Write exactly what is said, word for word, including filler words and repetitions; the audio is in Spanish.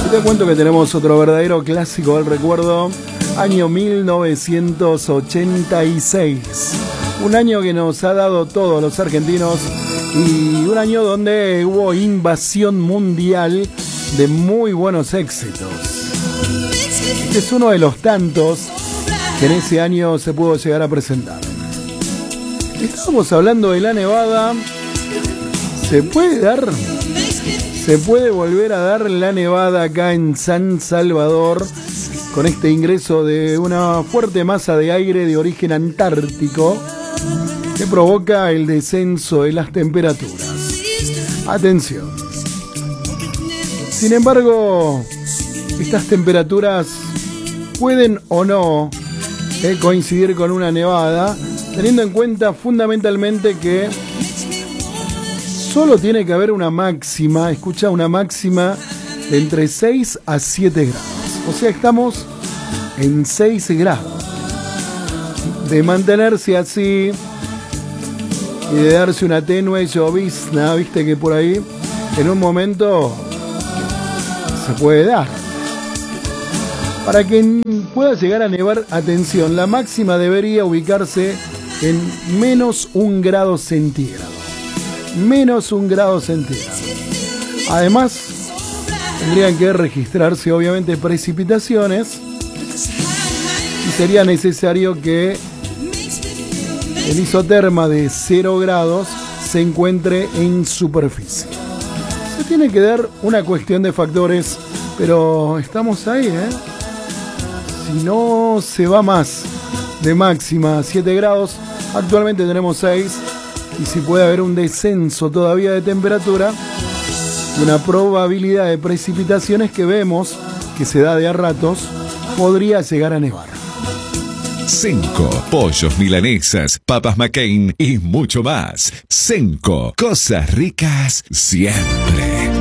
Te cuento que tenemos otro verdadero clásico del recuerdo, año mil novecientos ochenta y seis. Un año que nos ha dado todos los argentinos y un año donde hubo invasión mundial de muy buenos éxitos. Este es uno de los tantos que en ese año se pudo llegar a presentar. Estamos hablando de la nevada. ¿Se puede dar? ¿Se puede volver a dar la nevada acá en San Salvador con este ingreso de una fuerte masa de aire de origen antártico que provoca el descenso de las temperaturas? Atención. Sin embargo, estas temperaturas pueden o no eh, coincidir con una nevada, teniendo en cuenta fundamentalmente que solo tiene que haber una máxima, escucha, una máxima de entre seis a siete grados. O sea, estamos en seis grados. De mantenerse así y de darse una tenue llovizna, viste que por ahí en un momento se puede dar. Para que pueda llegar a nevar, atención, la máxima debería ubicarse en menos un grado centígrado. Menos un grado centígrado. Además, tendrían que registrarse obviamente precipitaciones y sería necesario que el isoterma de cero grados se encuentre en superficie. Se tiene que dar una cuestión de factores, pero estamos ahí, ¿eh? Si no se va más de máxima siete grados, actualmente tenemos seis. Y si puede haber un descenso todavía de temperatura, una probabilidad de precipitaciones que vemos que se da de a ratos, podría llegar a nevar. Cenco, pollos milanesas, papas McCain y mucho más. Cenco, cosas ricas siempre.